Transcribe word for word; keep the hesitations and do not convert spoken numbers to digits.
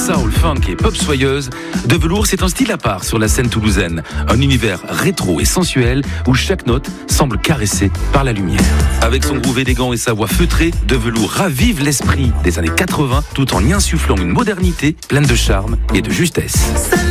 soul, funk et pop soyeuse, De Velours, c'est un style à part sur la scène toulousaine. Un univers rétro et sensuel où chaque note semble caressée par la lumière. Avec son groove élégant et sa voix feutrée, De Velours ravive l'esprit des années quatre-vingts tout en y insufflant une modernité pleine de charme et de justesse.